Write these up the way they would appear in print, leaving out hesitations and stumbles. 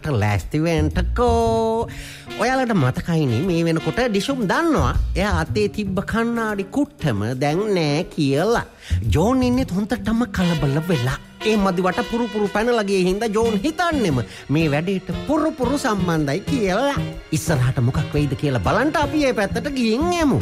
යන්නට ලෑස්ති වෙන්නකෝ. ඔයාලට මතකයිනේ මේ වෙනකොට ඩිෂුම් දන්නවා එයා අතේ තිබ්බ කණ්ණාඩි කුට්ටම දැන් නෑ කියලා. ජෝන් ඉන්නේ හොන්ටම කලබල වෙලා. ඒ මදිවට පුරු පැනලා ගියේ හින්දා ජෝන් හිතන්නෙම මේ වැඩේට පුරු සම්බන්ධයි කියලා. ඉස්සරහට මොකක් වෙයිද කියලා බලන්න අපි මේ පැත්තට ගිහින් යමු.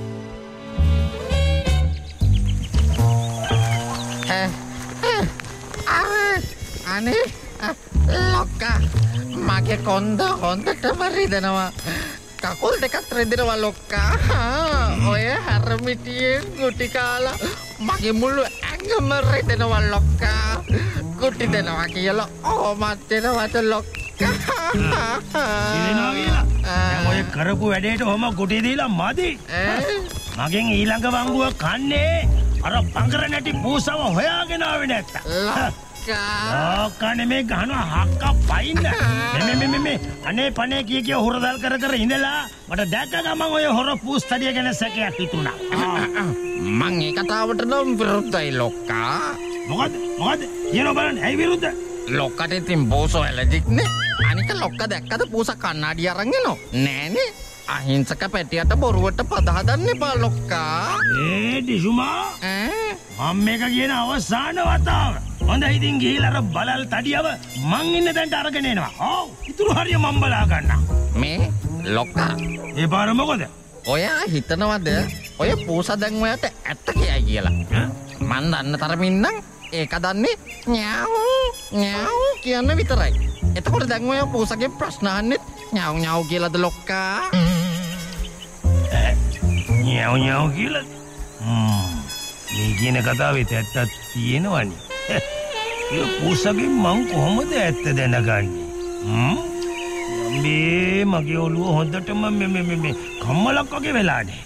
අනේ ලොක්කා මගේ කොන්ද හොඳටම රිදෙනවා. කකුල් දෙකත් රිදෙනවා ලොක්කා. ඔය හැරමිටියෙන් ගුටි කාලා මගේ මුළු ඇඟම රිදෙනවා ලොක්කා. ගුටි දෙනවා කියලා ඕමත් දෙනවට ලොක්කා. දිනනවා කියලා. දැන් ඔය කරපු වැඩේට ඔහම ගුටි දීලා මදි. මගෙන් ඊළඟ වංගුව කන්නේ අර පංගර නැටි පූසව හොයාගෙන ආවේ නැත්තා. ලොක්කානේ මේ ගහනවා හක්ක පයින්න. මේ අනේ පනේ කිය හොරදල් කර ඉඳලා මට දැක්ක ගමන් ඔය හොර පූස්තඩිය ගැන සැකයක් හිතුණා. මං ඒ කතාවට නම් විරුද්ධයි ලොක්කා. මොකද කියනවා බලන්න ඇයි විරුද්ධ? ලොක්කට ඉතින් බෝසෝ ඇලර්ජික් නේ. අනික ලොක්ක දැක්කද පූස කණ්ණාඩි අරන් එනෝ නෑනේ. අහිංසක පැටියට බොරුවට පද හදන්න එපා ලොක්කා. ඩිෂුමා මම මේක කියන අවසාන වතාව. හොඳ ඉතින් ගිහිල්ලා අර බලල් තඩියව මං ඉන්න තැනට අරගෙන එනවා. ඔව් ඉතුරු හරිය මම බලා ගන්නම්. මේ ලොක්කා ඒ පාර මොකද? ඔයා හිතනවද ඔය පූස දැන් ඔයාට ඇත්ත කියයි කියලා? මන් දන්න තරමින් නම් ඒක දන්නේ ඥාව් කියන්න විතරයි. එතකොට දැන් ඔය පූසගේ ප්‍රශ්න අහන්නෙත් ඥාව් කියලාද ලොක්කා? ඥාව් කියලා? මේ කියන කතාවෙත් ඇත්තක් තියෙනවනේ. ඒ පූසගේ මං කොහොමද ඇත්ත දැනගන්නේ? මේ මගේ ඔළුව හොඳටම මේ කම්මලක් වගේ වෙලානේ.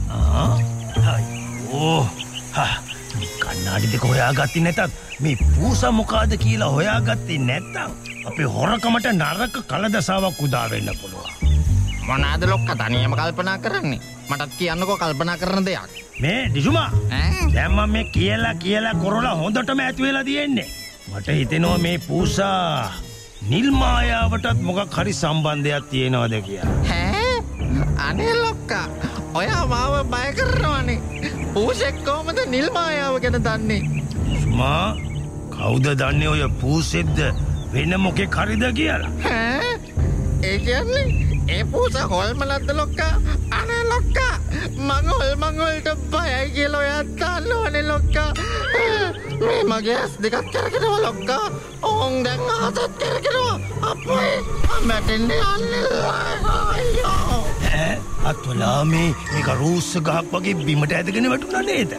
අයියෝ කන්නාඩි දෙක හොයාගත්තේ නැතත් මේ පූස මොකಾದ කියලා හොයාගත්තේ නැත්තම් අපේ හොරකමට නරක කලදසාවක් උදා වෙන්න පුළුවන්. මොනවාද ලොක්කා තනියම කල්පනා කරන්නේ? මටත් කියන්නකෝ කල්පනා කරන දෙයක්. මේ ඩිෂුමා දැන් මම මේ කියලා කරලා හොඳටම ඇති වෙලා තියෙන්නේ. මට හිතෙනවා මේ පූසා නිල් මායාවටත් මොකක් හරි සම්බන්ධයක් තියෙනවද කියලා. අනේ ලොක්කා ඔයා මාව බය කරනවනේ. පූසෙක් කොහමද නිල් මායාව ගැන දන්නේ? ඩිෂුමා කවුද දන්නේ ඔය පූසෙක්ද වෙන මොකෙක් හරිද කියලා? ඒ කියන්නේ ඒ පූස හොල්මනක්ද ලොක්කා? අනේ ලොක්කා මං හොල්මන්වලට බයයි කියලා ඔයා දන්නවනේ ලොක්කා. මේ මගේ ඇස් දෙකක් කරකිනවා ලොක්කා. ඕන් දැන් අහසත් කරකිනවා. අප්පේ මැටෙන්නේ අල්ලලා. අත්වලා මේක රූස්ස ගහක් වගේ බිමට ඇදගෙන වැටුණා නේද?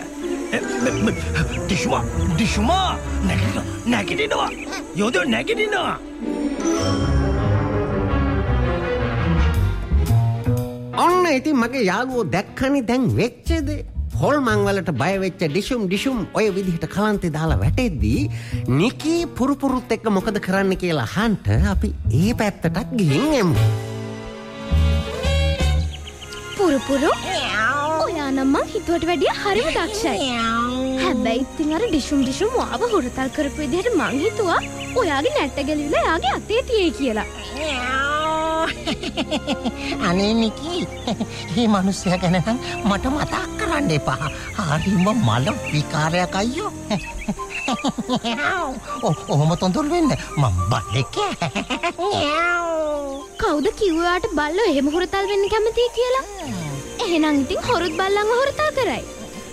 ඩිෂුමා නැගිටිනවා. යෝධයෝ නැගිටිනවා. ඔන්න ඉතින් මගේ යාළුවෝ දැක්කනේ දැන් වෙච්ච දේ. හොල්මන් වලට බය වෙච්ච ඩිෂුම් ඔය විදිහට කලන්තේ දාලා වැටෙද්දී නිකී පුරුපුරුත් එක්ක මොකද කරන්න කියලා අහන්න අපි ඒ පැත්තටත් ගිහින් එමු. පුරුපුරු ඔයා නම් මං හිතුවට වැඩිය හරිම දක්ෂයි. හැබැයි ඉතින් අර ඩිෂුම් ආව හොරතල් කරපු විදිහට මං හිතුවා ඔයාගේ නැට්ට ගැලවිලා එයාගේ අතේ තියෙයි කියලා. අනේ නිකී මේ මිනිස්සයා ගැන නම් මට මතක් කරන්න එපා. හරිම මල විකාරයක් අයියෝ. ඔහොම තොන්දොල් වෙන්න මම බල්ලෙක්. කවුද කිව්වාට බල්ලෝ එහෙම හොරතල් වෙන්න කැමතියි කියලා? එහෙනම් ඉතින් හොරුත් බල්ලන්ව හොරතල් කරයි.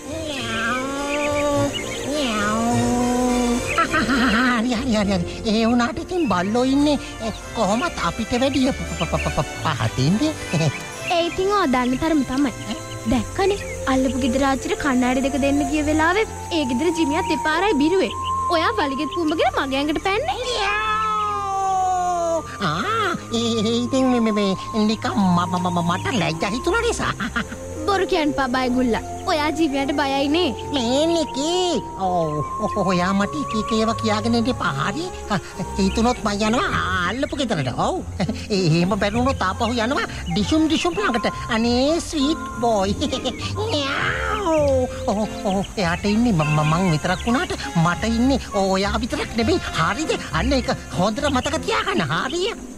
හරි. ඒ වුණාට ඉතින් බල්ලෝ ඉන්නේ කොහොමත් අපිට වැඩිය පහතින්ද? ඒ ඉතින් ඔය දන්න තරම තමයි. දැක්කනේ අල්ලපු ගෙදර ආච්චිට කණ්ණාඩි දෙක දෙන්න ගිය වෙලාවේ ඒ ගෙදර ජිමියා දෙපාරයි බිරුවේ. ඔයා වලිගෙත් පුඹගෙන මගේ ඇඟට පැන්නේ. ඉතින් මේ නිකම් මට ලැජ්ජා හිතුණා නිසා. බොරු කියන්න පා බය ගුල්ලා. ඔයා ජීවියට බයයි නේ. මේ නිකී. ඔයා මට එක ඒවා කියාගෙන ඉන්න පහරි. හිතුනොත් මම යනවා අල්ලපු ගෙදරට. ඔව්. එහෙම බැරුණොත් ආපහු යනවා ඩිෂුම් ළඟට. අනේ ස්වීට් බොයි. එයාට ඉන්නේ මං විතරක් වුණාට මට ඉන්නේ ඔයා විතරක් නෙමෙයි. හරිද? අන්න ඒක හොඳට මතක තියාගන්න. හරිය.